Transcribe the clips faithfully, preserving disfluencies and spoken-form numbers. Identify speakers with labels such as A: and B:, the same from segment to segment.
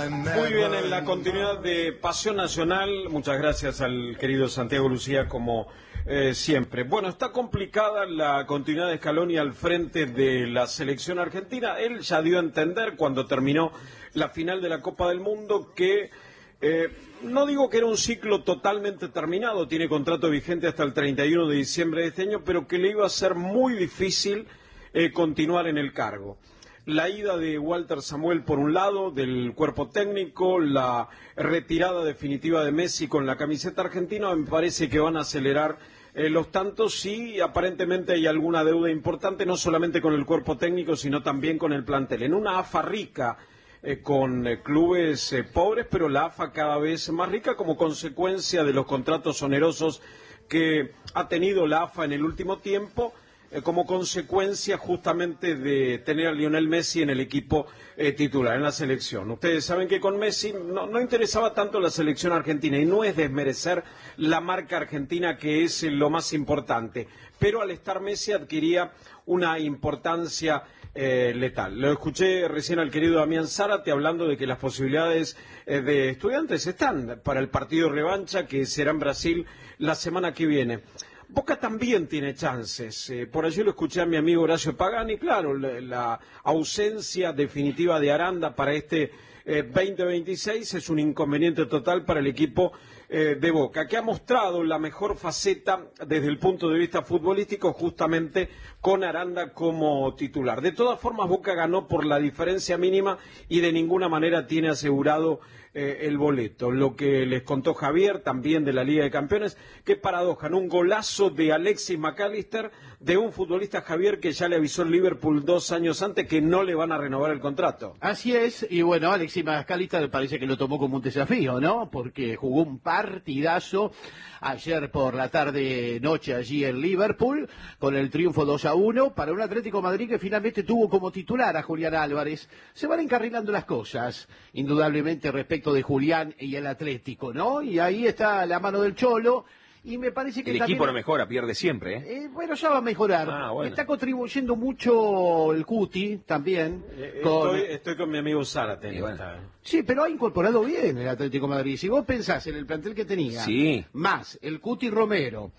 A: Muy bien, en la continuidad de Pasión Nacional, muchas gracias al querido Santiago Lucía como eh, siempre. Bueno, está complicada la continuidad de Scaloni al frente de la selección argentina. Él ya dio a entender cuando terminó la final de la Copa del Mundo que eh, no digo que era un ciclo totalmente terminado, tiene contrato vigente hasta el treinta y uno de diciembre de este año, pero que le iba a ser muy difícil eh, continuar en el cargo. La ida de Walter Samuel por un lado, del cuerpo técnico, la retirada definitiva de Messi con la camiseta argentina, me parece que van a acelerar eh, los tantos y aparentemente hay alguna deuda importante, no solamente con el cuerpo técnico, sino también con el plantel. En una AFA rica, eh, con eh, clubes eh, pobres, pero la AFA cada vez más rica como consecuencia de los contratos onerosos que ha tenido la AFA en el último tiempo, Eh, como consecuencia justamente de tener a Lionel Messi en el equipo eh, titular, en la selección. Ustedes saben que con Messi no, no interesaba tanto la selección argentina, y no es desmerecer la marca argentina, que es eh, lo más importante, pero al estar Messi adquiría una importancia eh, letal. Lo escuché recién al querido Damián Zárate hablando de que las posibilidades eh, de Estudiantes están para el partido revancha, que será en Brasil la semana que viene. Boca también tiene chances. Eh, por allí lo escuché a mi amigo Horacio Pagani. Claro, la, la ausencia definitiva de Aranda para este eh, veinte veintiséis es un inconveniente total para el equipo eh, de Boca, que ha mostrado la mejor faceta desde el punto de vista futbolístico justamente con Aranda como titular. De todas formas, Boca ganó por la diferencia mínima y de ninguna manera tiene asegurado Eh, el boleto. Lo que les contó Javier también de la Liga de Campeones, qué paradoja, en un golazo de Alexis McAllister, de un futbolista, Javier, que ya le avisó el Liverpool dos años antes que no le van a renovar el contrato.
B: Así es, y bueno, Alexis McAllister parece que lo tomó como un desafío, ¿no? Porque jugó un partidazo ayer por la tarde noche allí en Liverpool, con el triunfo dos a uno para un Atlético Madrid que finalmente tuvo como titular a Julián Álvarez. Se van encarrilando las cosas, indudablemente, respecto de Julián y el Atlético, ¿no? Y ahí está la mano del Cholo, y me parece que
C: el
B: también,
C: equipo no mejora, pierde siempre, ¿eh?
B: eh bueno, ya va a mejorar.
C: Ah, bueno.
B: Está contribuyendo mucho el Cuti también.
A: Eh,
B: con...
A: estoy, estoy con mi amigo Zárate.
C: Sí, bueno.
B: Sí, pero ha incorporado bien el Atlético de Madrid. Si vos pensás en el plantel que tenía,
C: sí,
B: más el Cuti Romero,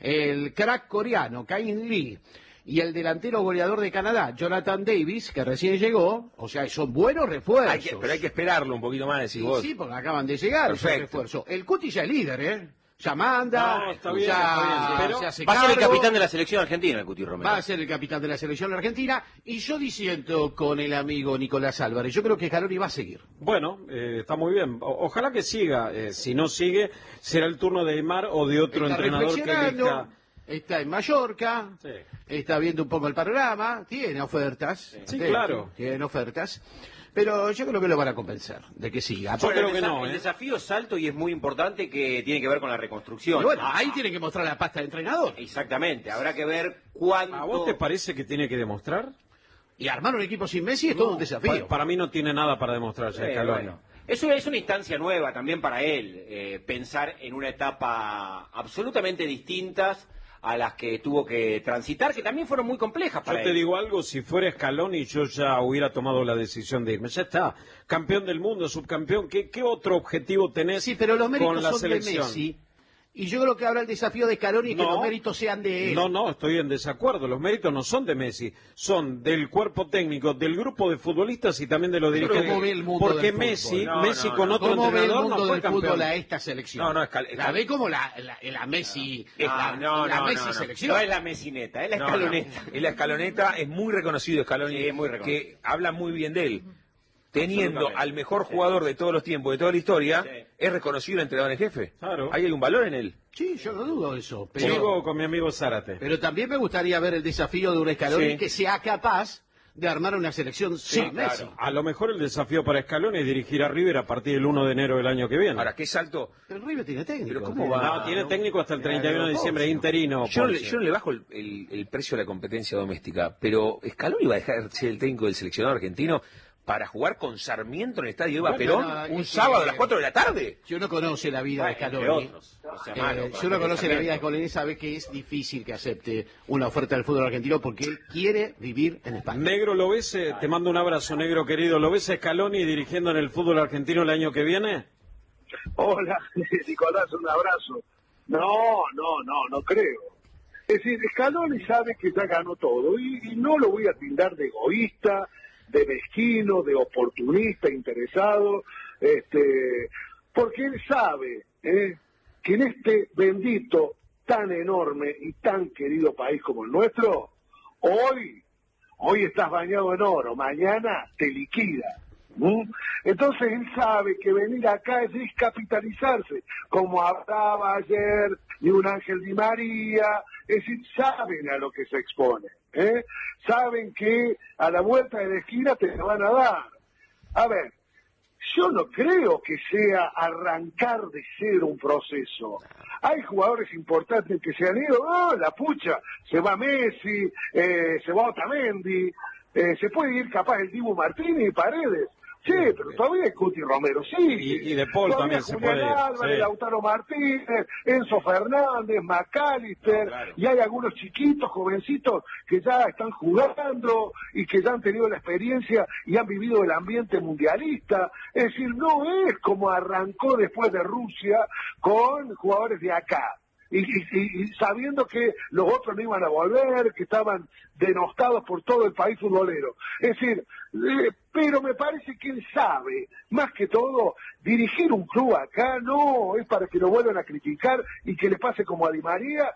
B: el crack coreano, Cain Lee, y el delantero goleador de Canadá, Jonathan Davis, que recién llegó, o sea, son buenos refuerzos.
C: Hay que, pero hay que esperarlo un poquito más, decís
B: sí,
C: vos.
B: Sí, porque acaban de llegar esos refuerzos. El Cuti ya es líder, ¿eh? Ya manda,
A: no, está bien,
B: ya,
A: está bien, pero
B: se hace
C: va a ser el
B: cargo.
C: capitán de la selección argentina, el Cuti Romero.
B: Va a ser el capitán de la selección argentina, y yo disiento con el amigo Nicolás Álvarez. Yo creo que Scaloni va a seguir.
A: Bueno, eh, está muy bien. O, ojalá que siga. Eh, si no sigue, será el turno de Aimar o de otro
B: Está
A: entrenador que elija.
B: Está en Mallorca, sí. Está viendo un poco el panorama, tiene ofertas.
A: Sí, sí, claro.
B: Tiene ofertas. Pero yo creo que lo van a convencer de que siga.
C: Yo creo
B: el
C: que
B: desa-
C: no. ¿eh? El desafío es alto y es muy importante, que tiene que ver con la reconstrucción.
B: Y bueno, ahí tiene que mostrar la pasta de entrenador.
C: Exactamente, habrá que ver cuánto...
A: ¿A vos te parece que tiene que demostrar?
B: Y armar un equipo sin Messi es no, todo un desafío.
A: Pa para mí no tiene nada para demostrar ya
C: eh,
A: Scaloni.
C: Bueno. Eso es una instancia nueva también para él, eh, pensar en una etapa absolutamente distintas a las que tuvo que transitar, que también fueron muy complejas para
A: Yo
C: él.
A: te digo algo, si fuera Scaloni yo ya hubiera tomado la decisión de irme. Ya está, campeón del mundo, subcampeón, ¿qué, qué otro objetivo tenés
B: Sí, pero los méritos
A: con la
B: son
A: selección?
B: de Messi. Y yo creo que ahora el desafío de Scaloni es
A: No,
B: que los méritos sean de él.
A: No, no, estoy en desacuerdo. Los méritos no son de Messi, son del cuerpo técnico, del grupo de futbolistas y también de los dirigentes.
B: ¿Cómo ve el mundo
A: Porque
B: del
A: Messi,
B: fútbol?
C: No,
A: Messi
C: no,
A: con
C: no.
A: otro
B: ¿Cómo ve el
A: entrenador
B: mundo
A: no fue
B: del
A: campeón.
B: fútbol a esta selección?
C: No, no, Escal-
B: La ve como la, la, la Messi,
C: No,
B: la,
C: no,
B: la
C: no,
B: Messi
C: no, no.
B: selección.
C: No es la Messineta, es la
D: No,
C: escaloneta.
D: no. Es la escaloneta, es muy reconocido Scaloni,
C: Sí, es muy reconocido.
D: que habla muy bien de él. Teniendo
C: Absolutamente.
D: al mejor
C: Sí.
D: jugador de todos los tiempos, de toda la historia,
C: Sí.
D: es reconocido el entrenador en jefe.
A: Claro.
D: Ahí hay un valor en él.
B: Sí, yo no dudo de eso. Pero,
A: Sigo con mi amigo Zárate.
B: pero también me gustaría ver el desafío de un Scaloni
D: Sí.
B: que sea capaz de armar una selección sin
C: claro.
B: Messi.
A: A lo mejor el desafío para Scaloni es dirigir a River a partir del uno de enero del año que viene.
D: Ahora, qué salto.
B: Pero el River tiene técnico.
D: Pero ¿cómo
B: tiene-
D: va?
A: No, tiene técnico hasta el treinta y uno de diciembre,
B: Poncio.
A: interino.
D: Yo no, le,
A: Poncio.
D: yo no le bajo el, el- el precio de la competencia doméstica, pero Scaloni va a dejar de ser el técnico del seleccionado argentino para jugar con Sarmiento en el Estadio Eva
B: Bueno,
D: Perón
B: no,
D: un
B: es
D: sábado
B: que-
D: a las cuatro de la tarde.
B: Si uno conoce la vida de
C: Bueno, entre
B: Scaloni,
C: otros, no sea
B: eh,
C: malo,
B: si
C: para
B: uno
C: que
B: conoce la
C: Sarmiento.
B: vida de Scaloni sabe que es difícil que acepte una oferta del fútbol argentino porque él quiere vivir en España.
A: Negro, ¿lo ves? Eh, Te mando un abrazo, Negro querido. ¿Lo ves a Scaloni dirigiendo en el fútbol argentino el año que viene?
E: Hola, Nicolás, un abrazo. No, no, no, no creo. Es decir, Scaloni sabe que ya ganó todo y, y no lo voy a tildar de egoísta, de mezquino, de oportunista, interesado, este, porque él sabe ¿eh? que en este bendito, tan enorme y tan querido país como el nuestro, hoy, hoy estás bañado en oro, mañana te liquida. ¿Mm? Entonces él sabe que venir acá es descapitalizarse, como hablaba ayer ni un Ángel Di María, es decir, saben a lo que se expone, ¿eh? Saben que a la vuelta de la esquina te la van a dar. A ver, yo no creo que sea arrancar de cero un proceso. Hay jugadores importantes que se han ido, ¡ah, la pucha! Se va Messi, eh, se va Otamendi, eh, se puede ir capaz el Dibu Martínez y Paredes. Sí, pero todavía hay Cuti Romero, sí.
A: Y- y De Paul
E: Todavía
A: también se
E: Julián
A: puede ir,
E: Álvarez,
A: sí.
E: Lautaro Martínez, Enzo Fernández, McAllister,
C: No, claro.
E: y hay algunos chiquitos, jovencitos, que ya están jugando y que ya han tenido la experiencia y han vivido el ambiente mundialista. Es decir, no es como arrancó después de Rusia con jugadores de acá. Y, y- y sabiendo que los otros no iban a volver, que estaban denostados por todo el país futbolero. Es decir, eh, pero me parece que él sabe, más que todo, dirigir un club acá no es para que lo vuelvan a criticar y que le pase como a Di María,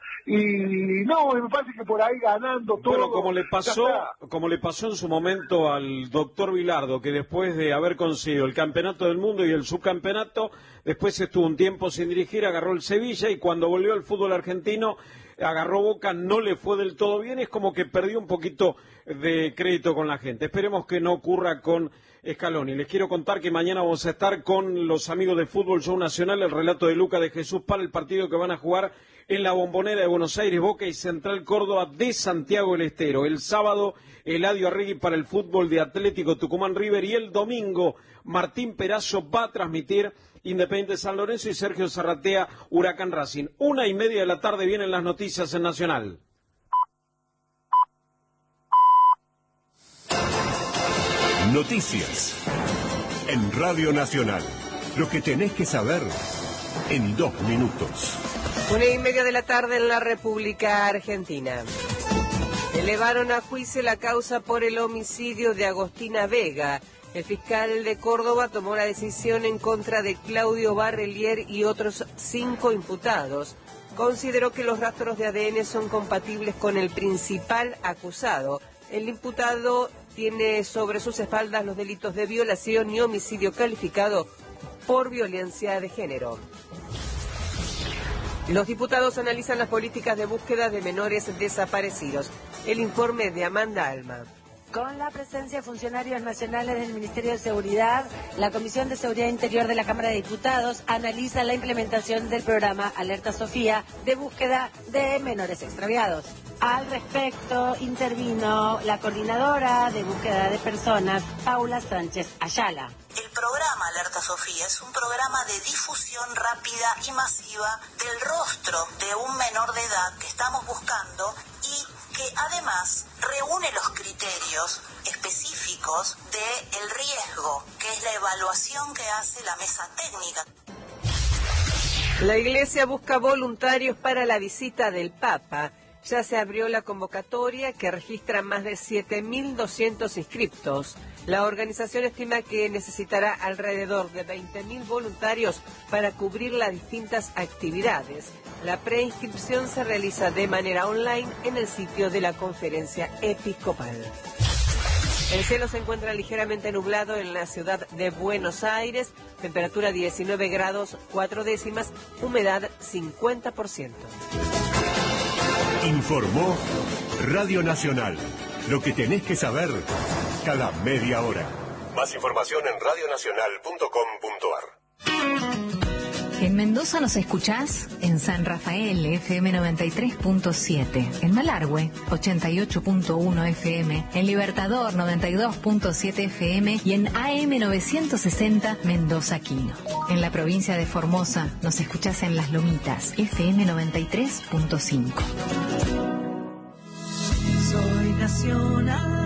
E: y no, me parece que por ahí ganando todo.
A: Bueno, como le
E: ya
A: pasó,
E: está.
A: como le pasó en su momento al doctor Bilardo, que después de haber conseguido el campeonato del mundo y el subcampeonato, después estuvo un tiempo sin dirigir, agarró el Sevilla y cuando volvió al fútbol argentino, agarró Boca, no le fue del todo bien, es como que perdió un poquito de crédito con la gente. Esperemos que no ocurra con Scaloni. Les quiero contar que mañana vamos a estar con los amigos de Fútbol Show Nacional, el relato de Luca de Jesús para el partido que van a jugar en la Bombonera de Buenos Aires, Boca y Central Córdoba de Santiago del Estero. El sábado, Eladio Arregui para el fútbol de Atlético Tucumán River, y el domingo, Martín Perazo va a transmitir Independiente San Lorenzo y Sergio Zarratea Huracán Racing. Una y media de la tarde vienen las noticias en Nacional.
F: Noticias en Radio Nacional. Lo que tenés que saber en dos minutos.
G: Una y media de la tarde en la República Argentina. Elevaron a juicio la causa por el homicidio de Agostina Vega. El fiscal de Córdoba tomó la decisión en contra de Claudio Barrelier y otros cinco imputados. Consideró que los rastros de A D N son compatibles con el principal acusado. El imputado tiene sobre sus espaldas los delitos de violación y homicidio calificado por violencia de género. Los diputados analizan las políticas de búsqueda de menores desaparecidos. El informe de Amanda Alma.
H: Con la presencia de funcionarios nacionales del Ministerio de Seguridad, la Comisión de Seguridad Interior de la Cámara de Diputados analiza la implementación del programa Alerta Sofía de búsqueda de menores extraviados. Al respecto, intervino la coordinadora de búsqueda de personas, Paula Sánchez Ayala.
I: El programa Alerta Sofía es un programa de difusión rápida y masiva del rostro de un menor de edad que estamos buscando y que además reúne los criterios específicos del riesgo, que es la evaluación que hace la mesa técnica.
G: La Iglesia busca voluntarios para la visita del Papa. Ya se abrió la convocatoria que registra más de siete mil doscientos inscriptos. La organización estima que necesitará alrededor de veinte mil voluntarios para cubrir las distintas actividades. La preinscripción se realiza de manera online en el sitio de la Conferencia Episcopal. El cielo se encuentra ligeramente nublado en la ciudad de Buenos Aires, temperatura diecinueve grados cuatro décimas, humedad cincuenta por ciento.
F: Informó Radio Nacional. Lo que tenés que saber cada media hora. Más información en radionacional punto com punto ar.
J: En Mendoza nos escuchás en San Rafael, F M noventa y tres punto siete. En Malargüe, ochenta y ocho punto uno F M. En Libertador, noventa y dos punto siete F M. Y en A M novecientos sesenta, Mendoza Quino. En la provincia de Formosa nos escuchás en Las Lomitas, F M noventa y tres punto cinco.
K: Soy nacional.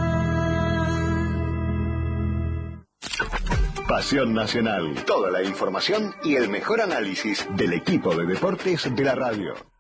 L: Pasión Nacional. Toda la información y el mejor análisis del equipo de deportes de la radio.